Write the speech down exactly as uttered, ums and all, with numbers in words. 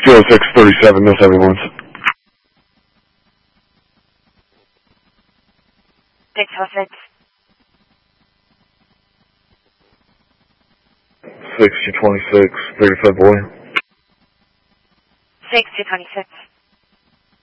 oh six thirty-seven, no seven ones. six oh six. six to twenty-six, thirty-five boy. six to twenty-six.